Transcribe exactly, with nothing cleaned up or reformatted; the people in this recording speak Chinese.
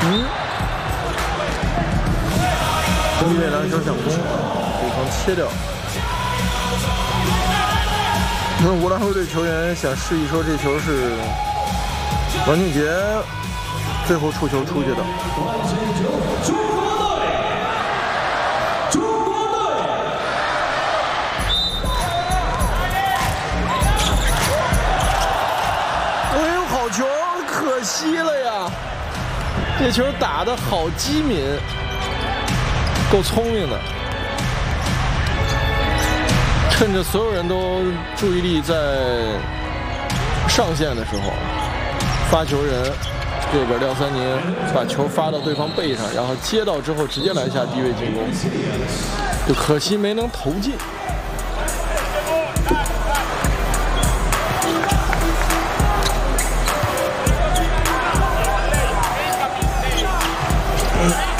嗯，中越篮球抢攻，对方切掉。那乌拉圭队球员想示意说这球是王俊杰最后触球出去的。哎呦，好球，可惜了呀！这球打得好机敏，够聪明的。趁着所有人都注意力在上线的时候，发球人这边廖三宁把球发到对方背上，然后接到之后直接拦下低位进攻，就可惜没能投进。嗯